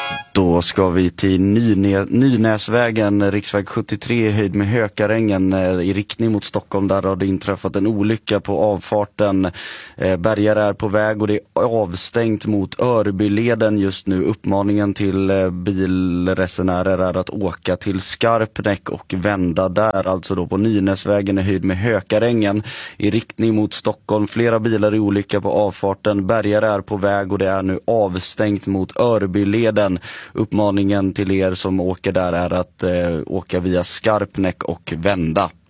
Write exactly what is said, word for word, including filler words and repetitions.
Då ska vi till Nynä, Nynäsvägen, riksväg sjuttiotre i höjd med Hökarängen i riktning mot Stockholm. Där har det inträffat en olycka på avfarten. Eh, Bergare är på väg och det är avstängt mot Örbyleden just nu. Uppmaningen till eh, bilresenärer är att åka till Skarpnäck och vända där. Alltså då på Nynäsvägen i höjd med Hökarängen i riktning mot Stockholm. Flera bilar i olycka på avfarten. Bergare är på väg och det är nu avstängt mot Örbyleden. Uppmaningen till er som åker där är att eh, åka via Skarpnäck och vända.